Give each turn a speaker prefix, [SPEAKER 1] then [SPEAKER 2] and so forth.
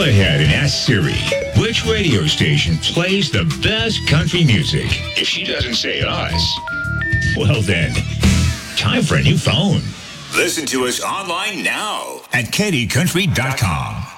[SPEAKER 1] ahead and ask Siri, which radio station plays the best country music? If she doesn't say us, well then, time for a new phone. Listen to us online now at KDCountry.com.